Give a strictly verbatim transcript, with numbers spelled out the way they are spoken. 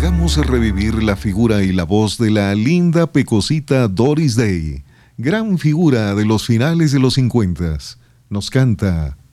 Hagamos revivir la figura y la voz de la linda pecosita Doris Day, gran figura de los finales de los cincuenta. Nos canta